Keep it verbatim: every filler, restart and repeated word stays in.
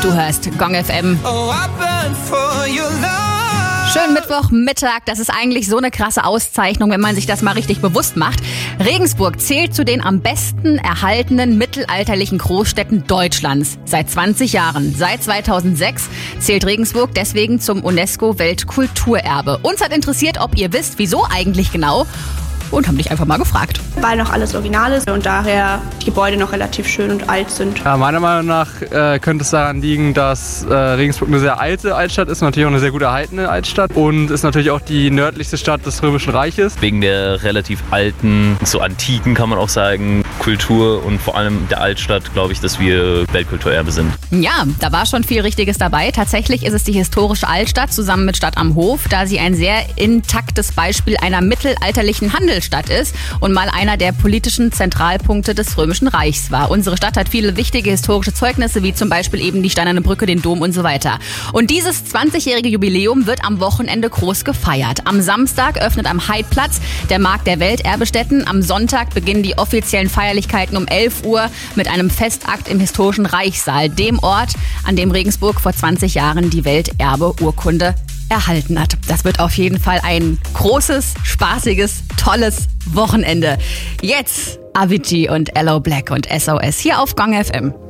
Du hörst Gong F M. Schönen Mittwochmittag. Das ist eigentlich so eine krasse Auszeichnung, wenn man sich das mal richtig bewusst macht. Regensburg zählt zu den am besten erhaltenen mittelalterlichen Großstädten Deutschlands. Seit zwanzig Jahren. Seit zweitausendsechs zählt Regensburg deswegen zum UNESCO-Weltkulturerbe. Uns hat interessiert, ob ihr wisst, wieso eigentlich genau. Und haben dich einfach mal gefragt. Weil noch alles original ist und daher die Gebäude noch relativ schön und alt sind. Ja, meiner Meinung nach äh, könnte es daran liegen, dass äh, Regensburg eine sehr alte Altstadt ist, natürlich auch eine sehr gut erhaltene Altstadt und ist natürlich auch die nördlichste Stadt des Römischen Reiches. Wegen der relativ alten, so antiken kann man auch sagen, Kultur und vor allem der Altstadt, glaube ich, dass wir Weltkulturerbe sind. Ja, da war schon viel Richtiges dabei. Tatsächlich ist es die historische Altstadt zusammen mit Stadt am Hof, da sie ein sehr intaktes Beispiel einer mittelalterlichen Handelsstadt ist und mal einer der politischen Zentralpunkte des Römischen Reichs war. Unsere Stadt hat viele wichtige historische Zeugnisse, wie zum Beispiel eben die Steinerne Brücke, den Dom und so weiter. Und dieses zwanzigjährige Jubiläum wird am Wochenende groß gefeiert. Am Samstag öffnet am Heidplatz der Markt der Welterbestätten. Am Sonntag beginnen die offiziellen Feierlichkeiten um elf Uhr mit einem Festakt im historischen Reichssaal, dem Ort, an dem Regensburg vor zwanzig Jahren die Welterbe-Urkunde erhalten hat. Das wird auf jeden Fall ein großes, spaßiges, tolles Wochenende. Jetzt Avicii und Aloe Blacc und S O S hier auf Gong F M.